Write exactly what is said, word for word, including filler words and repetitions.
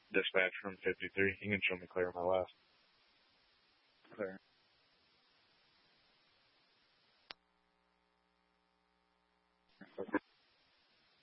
Dispatch from fifty-three. You can show me clear on my left. Clear.